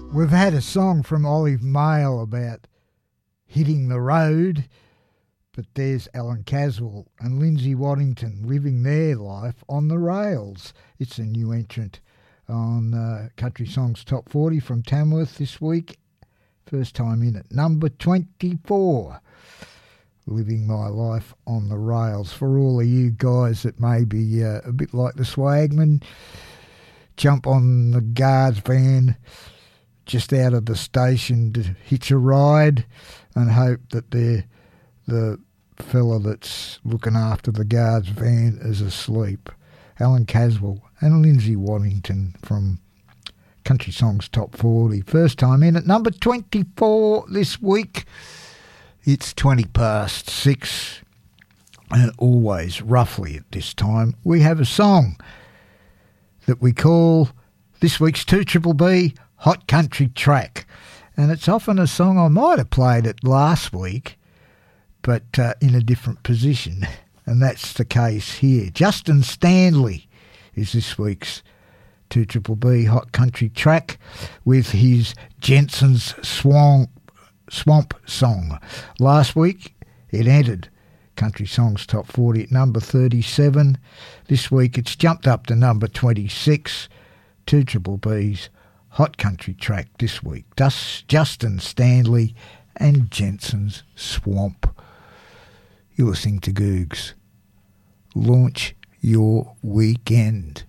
We've had a song from Olive Mail about hitting the road, but there's Alan Caswell and Lindsay Waddington living their life on the rails. It's a new entrant on Country Songs Top 40 from Tamworth this week. First time in at number 24. Living my life on the rails. For all of you guys that may be a bit like the swagman, jump on the guard's van just out of the station to hitch a ride and hope that the fella that's looking after the guard's van is asleep. Alan Caswell and Lindsay Waddington from Country Songs Top 40. First time in at number 24 this week. It's 20 past 6, and always roughly at this time we have a song that we call this week's 2BBB Hot Country Track. And it's often a song I might have played it last week, but in a different position. And that's the case here. Justin Stanley is this week's 2BBB Hot Country Track with his Jensen's Swamp song. Last week it entered Country Songs Top 40 at number 37. This week it's jumped up to number 26. 2BBB's Hot Country Track this week. Justin Stanley and Jensen's Swamp. You're listening to Googs. Launch your weekend.